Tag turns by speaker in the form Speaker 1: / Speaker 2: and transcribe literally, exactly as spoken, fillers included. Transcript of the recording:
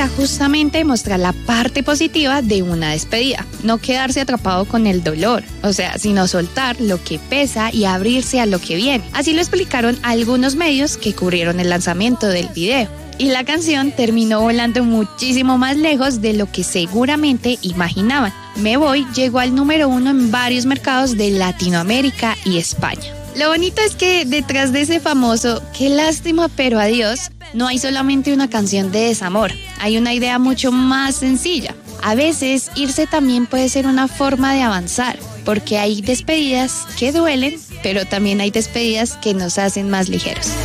Speaker 1: justamente mostrar la parte positiva de una despedida, no quedarse atrapado con el dolor, o sea, sino soltar lo que pesa y abrirse a lo que viene. Así lo explicaron algunos medios que cubrieron el lanzamiento del video. Y la canción terminó volando muchísimo más lejos de lo que seguramente imaginaban. Me Voy llegó al número uno en varios mercados de Latinoamérica y España. Lo bonito es que detrás de ese famoso "qué lástima pero adiós" no hay solamente una canción de desamor, hay una idea mucho más sencilla. A veces irse también puede ser una forma de avanzar, porque hay despedidas que duelen, pero también hay despedidas que nos hacen más ligeros.